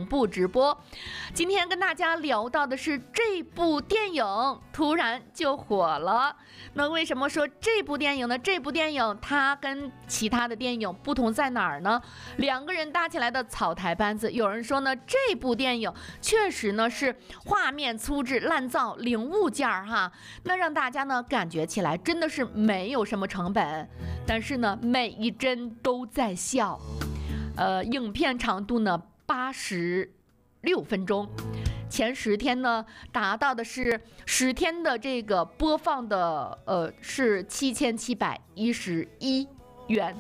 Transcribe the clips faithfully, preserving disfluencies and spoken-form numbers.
步直播。今天跟大家聊到的是这部电影突然就火了。那为什么说这部电影呢？这部电影它跟其他的电影不同在哪儿呢？两个人搭起来的草台班子，有人说呢，这部电影确实呢是画面粗制滥造零物件哈，那让大家呢感觉起来真的是没有什么成本，但是呢每一帧都在笑。呃，影片长度呢八十六分钟，前十天呢达到的是十天的这个播放的呃是七千七百一十一元。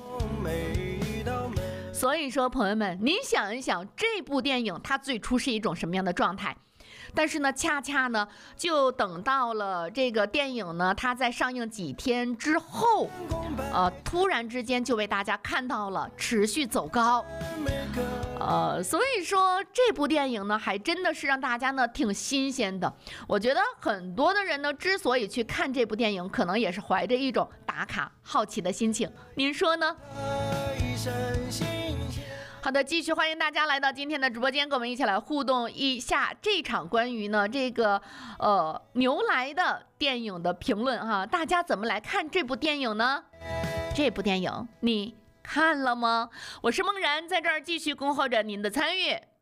所以说朋友们，您想一想，这部电影它最初是一种什么样的状态？但是呢，恰恰呢，就等到了这个电影呢，它在上映几天之后，呃，突然之间就被大家看到了持续走高，呃，所以说这部电影呢，还真的是让大家呢挺新鲜的。我觉得很多的人呢，之所以去看这部电影，可能也是怀着一种打卡好奇的心情，您说呢？好的，继续欢迎大家来到今天的直播间，跟我们一起来互动一下这场关于呢这个呃牛来的电影的评论哈，大家怎么来看这部电影呢？这部电影你看了吗？我是梦然，在这儿继续恭候着您的参与。